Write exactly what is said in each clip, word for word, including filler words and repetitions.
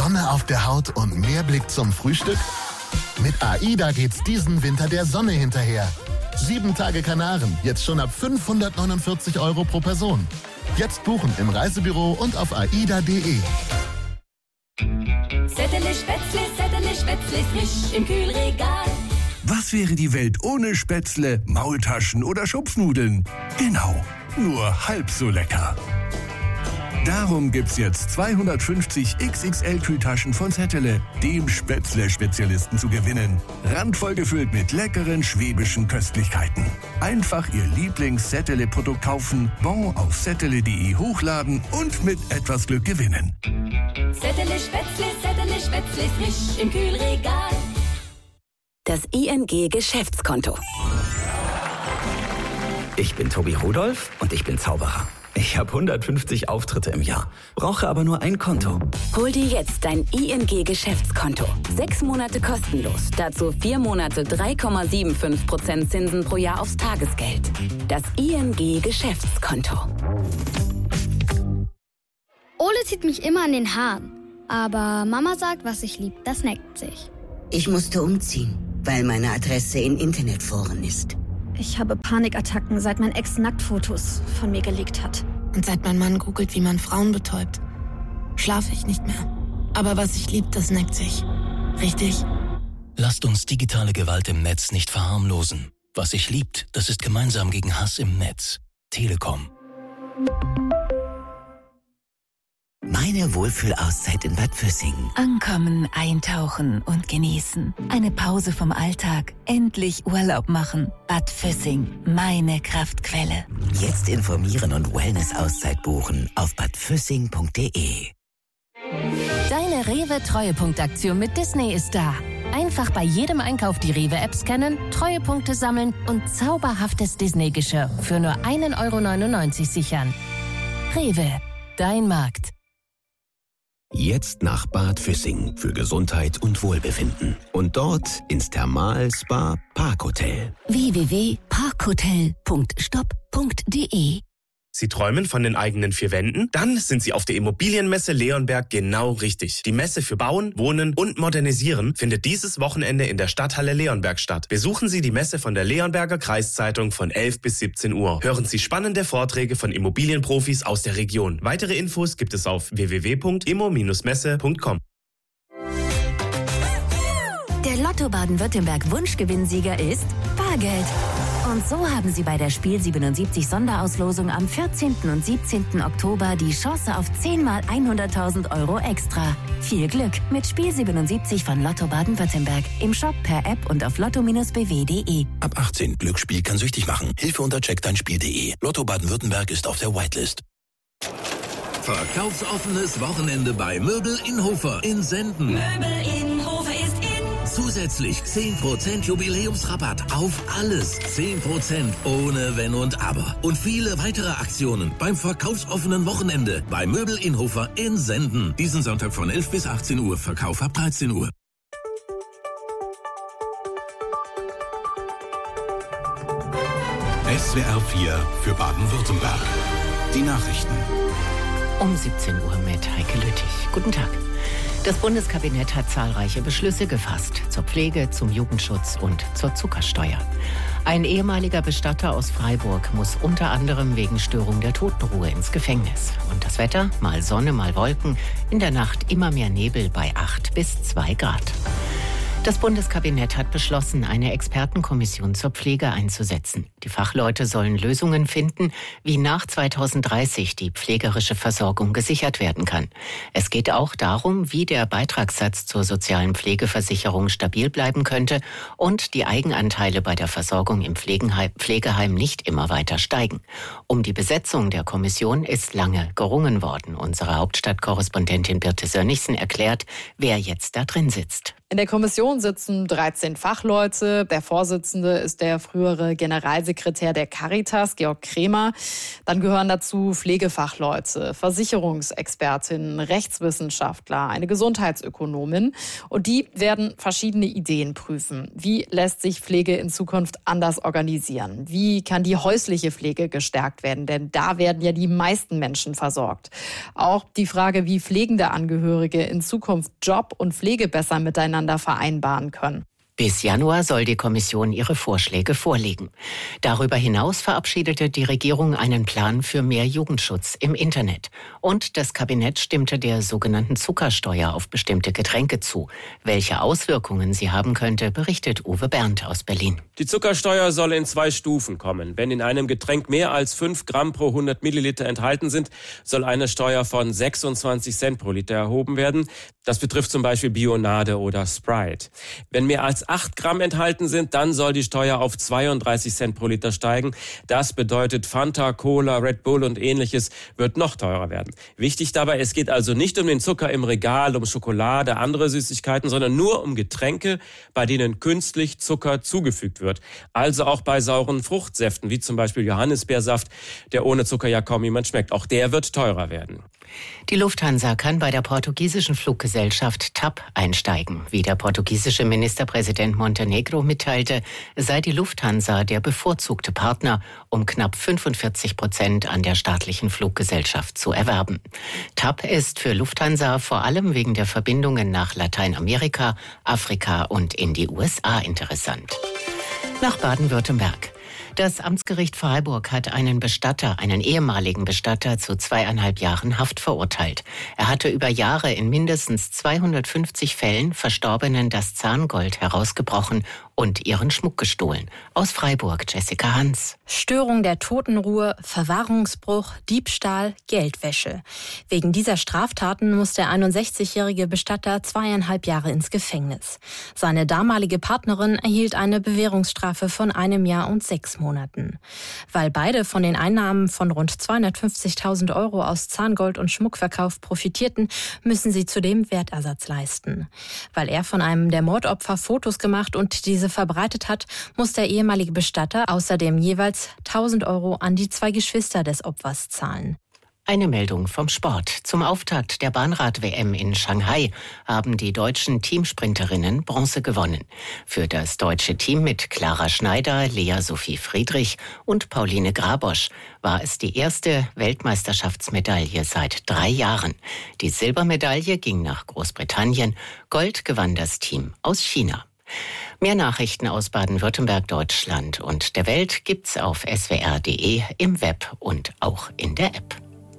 Sonne auf der Haut und mehr Blick zum Frühstück? Mit AIDA geht's diesen Winter der Sonne hinterher. Sieben Tage Kanaren, jetzt schon ab fünfhundertneunundvierzig Euro pro Person. Jetzt buchen im Reisebüro und auf aida punkt de. Zettele Spätzle, Zettele Spätzle, frisch im Kühlregal. Was wäre die Welt ohne Spätzle, Maultaschen oder Schupfnudeln? Genau, nur halb so lecker. Darum gibt's jetzt zweihundertfünfzig X X L-Kühltaschen von Zettele, dem Spätzle-Spezialisten, zu gewinnen. Randvoll gefüllt mit leckeren schwäbischen Köstlichkeiten. Einfach Ihr Lieblings-Zettele-Produkt kaufen, Bon auf zettele punkt de hochladen und mit etwas Glück gewinnen. Zettele Spätzle, Zettele Spätzle, frisch im Kühlregal. Das I N G-Geschäftskonto. Ich bin Tobi Rudolph und ich bin Zauberer. Ich habe hundertfünfzig Auftritte im Jahr, brauche aber nur ein Konto. Hol dir jetzt dein I N G-Geschäftskonto. Sechs Monate kostenlos. Dazu vier Monate drei Komma fünfundsiebzig Prozent Zinsen pro Jahr aufs Tagesgeld. Das I N G-Geschäftskonto. Ole zieht mich immer an den Haaren. Aber Mama sagt, was ich lieb, das neckt sich. Ich musste umziehen, weil meine Adresse in Internetforen ist. Ich habe Panikattacken, seit mein Ex Nacktfotos von mir gelegt hat. Und seit mein Mann googelt, wie man Frauen betäubt, schlafe ich nicht mehr. Aber was ich lieb, das neckt sich. Richtig? Lasst uns digitale Gewalt im Netz nicht verharmlosen. Was sich liebt, das ist gemeinsam gegen Hass im Netz. Telekom. Meine Wohlfühlauszeit in Bad Füssing. Ankommen, eintauchen und genießen. Eine Pause vom Alltag. Endlich Urlaub machen. Bad Füssing, meine Kraftquelle. Jetzt informieren und Wellness-Auszeit buchen auf bad füssing punkt de. Deine Rewe-Treuepunktaktion mit Disney ist da. Einfach bei jedem Einkauf die Rewe-App scannen, Treuepunkte sammeln und zauberhaftes Disney-Geschirr für nur ein Euro neunundneunzig sichern. Rewe, dein Markt. Jetzt nach Bad Füssing für Gesundheit und Wohlbefinden. Und dort ins Thermal-Spa Parkhotel. w w w punkt parkhotel punkt stop punkt de. Sie träumen von den eigenen vier Wänden? Dann sind Sie auf der Immobilienmesse Leonberg genau richtig. Die Messe für Bauen, Wohnen und Modernisieren findet dieses Wochenende in der Stadthalle Leonberg statt. Besuchen Sie die Messe von der Leonberger Kreiszeitung von elf bis siebzehn Uhr. Hören Sie spannende Vorträge von Immobilienprofis aus der Region. Weitere Infos gibt es auf w w w punkt immo messe punkt com. Der Lotto Baden-Württemberg Wunschgewinnsieger ist Bargeld. Und so haben Sie bei der Spiel siebenundsiebzig Sonderauslosung am vierzehnten und siebzehnten Oktober die Chance auf zehn mal hunderttausend Euro extra. Viel Glück mit Spiel siebenundsiebzig von Lotto Baden-Württemberg. Im Shop, per App und auf lotto Bindestrich b w punkt de. Ab achtzehn. Glücksspiel kann süchtig machen. Hilfe unter check dein Spiel punkt de. Lotto Baden-Württemberg ist auf der Whitelist. Verkaufsoffenes Wochenende bei Möbel in Hofer in Senden. Möbel in Hofer ist in. Zusätzlich zehn Prozent Jubiläumsrabatt auf alles. zehn Prozent ohne Wenn und Aber. Und viele weitere Aktionen beim verkaufsoffenen Wochenende bei Möbel in Hofer in Senden. Diesen Sonntag von elf bis achtzehn Uhr. Verkauf ab dreizehn Uhr. S W R vier für Baden-Württemberg. Die Nachrichten. Um siebzehn Uhr mit Heike Lüttich. Guten Tag. Das Bundeskabinett hat zahlreiche Beschlüsse gefasst zur Pflege, zum Jugendschutz und zur Zuckersteuer. Ein ehemaliger Bestatter aus Freiburg muss unter anderem wegen Störung der Totenruhe ins Gefängnis. Und das Wetter? Mal Sonne, mal Wolken. In der Nacht immer mehr Nebel bei acht bis zwei Grad. Das Bundeskabinett hat beschlossen, eine Expertenkommission zur Pflege einzusetzen. Die Fachleute sollen Lösungen finden, wie nach zweitausenddreißig die pflegerische Versorgung gesichert werden kann. Es geht auch darum, wie der Beitragssatz zur sozialen Pflegeversicherung stabil bleiben könnte und die Eigenanteile bei der Versorgung im Pflegeheim, Pflegeheim nicht immer weiter steigen. Um die Besetzung der Kommission ist lange gerungen worden. Unsere Hauptstadtkorrespondentin Birte Sönnigsen erklärt, wer jetzt da drin sitzt. In der Kommission sitzen dreizehn Fachleute. Der Vorsitzende ist der frühere Generalsekretär der Caritas, Georg Kremer. Dann gehören dazu Pflegefachleute, Versicherungsexpertinnen, Rechtswissenschaftler, eine Gesundheitsökonomin. Und die werden verschiedene Ideen prüfen. Wie lässt sich Pflege in Zukunft anders organisieren? Wie kann die häusliche Pflege gestärkt werden? Denn da werden ja die meisten Menschen versorgt. Auch die Frage, wie pflegende Angehörige in Zukunft Job und Pflege besser miteinander vereinbaren können. Bis Januar soll die Kommission ihre Vorschläge vorlegen. Darüber hinaus verabschiedete die Regierung einen Plan für mehr Jugendschutz im Internet. Und das Kabinett stimmte der sogenannten Zuckersteuer auf bestimmte Getränke zu. Welche Auswirkungen sie haben könnte, berichtet Uwe Berndt aus Berlin. Die Zuckersteuer soll in zwei Stufen kommen. Wenn in einem Getränk mehr als fünf Gramm pro hundert Milliliter enthalten sind, soll eine Steuer von sechsundzwanzig Cent pro Liter erhoben werden. Das betrifft zum Beispiel Bionade oder Sprite. Wenn mehr als acht Gramm enthalten sind, dann soll die Steuer auf zweiunddreißig Cent pro Liter steigen. Das bedeutet, Fanta, Cola, Red Bull und ähnliches wird noch teurer werden. Wichtig dabei, es geht also nicht um den Zucker im Regal, um Schokolade, andere Süßigkeiten, sondern nur um Getränke, bei denen künstlich Zucker zugefügt wird. Also auch bei sauren Fruchtsäften, wie zum Beispiel Johannisbeersaft, der ohne Zucker ja kaum jemand schmeckt. Auch der wird teurer werden. Die Lufthansa kann bei der portugiesischen Fluggesellschaft T A P einsteigen. Wie der portugiesische Ministerpräsident Montenegro mitteilte, sei die Lufthansa der bevorzugte Partner, um knapp fünfundvierzig Prozent an der staatlichen Fluggesellschaft zu erwerben. T A P ist für Lufthansa vor allem wegen der Verbindungen nach Lateinamerika, Afrika und in die U S A interessant. Nach Baden-Württemberg. Das Amtsgericht Freiburg hat einen Bestatter, einen ehemaligen Bestatter, zu zweieinhalb Jahren Haft verurteilt. Er hatte über Jahre in mindestens zweihundertfünfzig Fällen Verstorbenen das Zahngold herausgebrochen und ihren Schmuck gestohlen. Aus Freiburg, Jessica Hans. Störung der Totenruhe, Verwahrungsbruch, Diebstahl, Geldwäsche. Wegen dieser Straftaten muss der einundsechzigjährige Bestatter zweieinhalb Jahre ins Gefängnis. Seine damalige Partnerin erhielt eine Bewährungsstrafe von einem Jahr und sechs Monaten. Weil beide von den Einnahmen von rund zweihundertfünfzigtausend Euro aus Zahngold und Schmuckverkauf profitierten, müssen sie zudem Wertersatz leisten. Weil er von einem der Mordopfer Fotos gemacht und diese verbreitet hat, muss der ehemalige Bestatter außerdem jeweils tausend Euro an die zwei Geschwister des Opfers zahlen. Eine Meldung vom Sport. Zum Auftakt der Bahnrad-W M in Shanghai haben die deutschen Teamsprinterinnen Bronze gewonnen. Für das deutsche Team mit Clara Schneider, Lea Sophie Friedrich und Pauline Grabosch war es die erste Weltmeisterschaftsmedaille seit drei Jahren. Die Silbermedaille ging nach Großbritannien, Gold gewann das Team aus China. Mehr Nachrichten aus Baden-Württemberg, Deutschland und der Welt gibt's auf s w r punkt d e, im Web und auch in der App.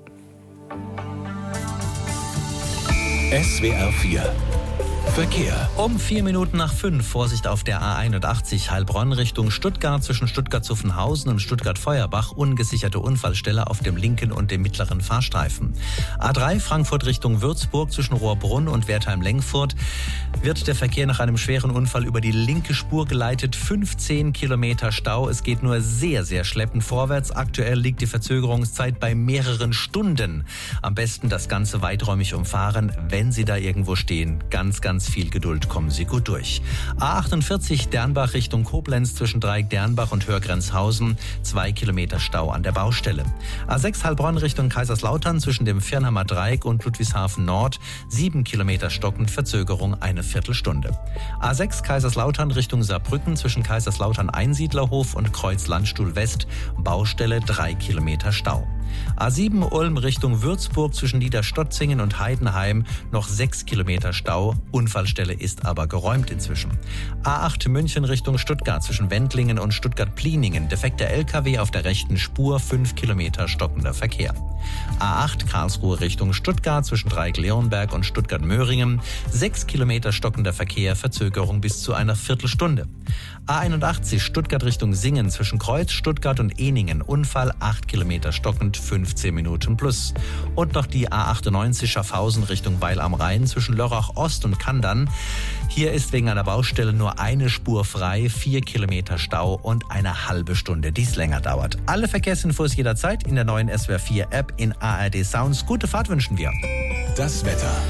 S W R vier Verkehr. Um vier Minuten nach fünf, Vorsicht auf der A einundachtzig Heilbronn Richtung Stuttgart zwischen Stuttgart-Zuffenhausen und Stuttgart-Feuerbach, ungesicherte Unfallstelle auf dem linken und dem mittleren Fahrstreifen. A drei Frankfurt Richtung Würzburg zwischen Rohrbrunn und Wertheim-Lengfurt wird der Verkehr nach einem schweren Unfall über die linke Spur geleitet. fünfzehn Kilometer Stau. Es geht nur sehr, sehr schleppend vorwärts. Aktuell liegt die Verzögerungszeit bei mehreren Stunden. Am besten das Ganze weiträumig umfahren, wenn Sie da irgendwo stehen. Ganz, ganz viel Geduld, kommen Sie gut durch. A achtundvierzig Dernbach Richtung Koblenz zwischen Dreieck-Dernbach und Hörgrenzhausen. Zwei Kilometer Stau an der Baustelle. A sechs Heilbronn Richtung Kaiserslautern zwischen dem Firnhammer Dreieck und Ludwigshafen Nord. Sieben Kilometer stockend, Verzögerung eine Viertelstunde. A sechs Kaiserslautern Richtung Saarbrücken zwischen Kaiserslautern Einsiedlerhof und Kreuz Landstuhl West. Baustelle drei Kilometer Stau. A sieben Ulm Richtung Würzburg zwischen Niederstotzingen und Heidenheim noch sechs Kilometer Stau. Unfallstelle ist aber geräumt inzwischen. A acht München Richtung Stuttgart zwischen Wendlingen und Stuttgart-Pliningen. Defekter L K W auf der rechten Spur, fünf Kilometer stockender Verkehr. A acht Karlsruhe Richtung Stuttgart zwischen Dreieck-Leonberg und Stuttgart-Möhringen. sechs Kilometer stockender Verkehr, Verzögerung bis zu einer Viertelstunde. A einundachtzig Stuttgart Richtung Singen zwischen Kreuz, Stuttgart und Ehningen. Unfall acht Kilometer stockend, fünfzehn Minuten plus. Und noch die A achtundneunzig Schaffhausen Richtung Weil am Rhein zwischen Lörrach Ost und Kandern. Hier ist wegen einer Baustelle nur eine Spur frei, vier Kilometer Stau und eine halbe Stunde, die es länger dauert. Alle Verkehrsinfos jederzeit in der neuen S W R vier App in A R D Sounds. Gute Fahrt wünschen wir. Das Wetter.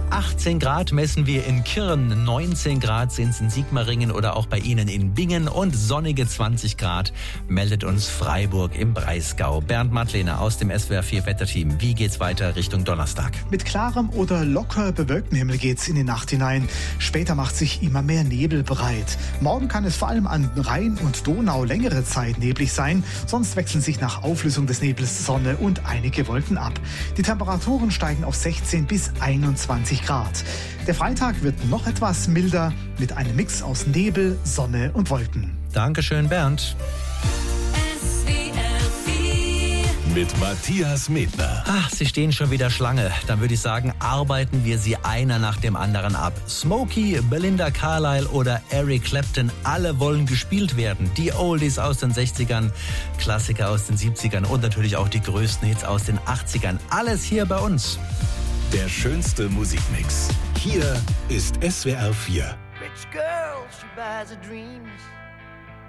achtzehn Grad messen wir in Kirn, neunzehn Grad sind es in Sigmaringen oder auch bei Ihnen in Bingen und sonnige zwanzig Grad meldet uns Freiburg im Breisgau. Bernd Madlener aus dem S W R vier Wetterteam. Wie geht's weiter Richtung Donnerstag? Mit klarem oder locker bewölktem Himmel geht's in die Nacht hinein. Später macht sich immer mehr Nebel breit. Morgen kann es vor allem an Rhein und Donau längere Zeit neblig sein. Sonst wechseln sich nach Auflösung des Nebels Sonne und einige Wolken ab. Die Temperaturen steigen auf sechzehn bis einundzwanzig Grad. Der Freitag wird noch etwas milder mit einem Mix aus Nebel, Sonne und Wolken. Dankeschön, Bernd. Mit Matthias Medner. Ach, Sie stehen schon wieder Schlange. Dann würde ich sagen, arbeiten wir sie einer nach dem anderen ab. Smokey, Belinda Carlisle oder Eric Clapton, alle wollen gespielt werden. Die Oldies aus den sechzigern, Klassiker aus den siebzigern und natürlich auch die größten Hits aus den achtzigern. Alles hier bei uns. Der schönste Musikmix. Hier ist S W R vier. Rich girl, she buys her dreams.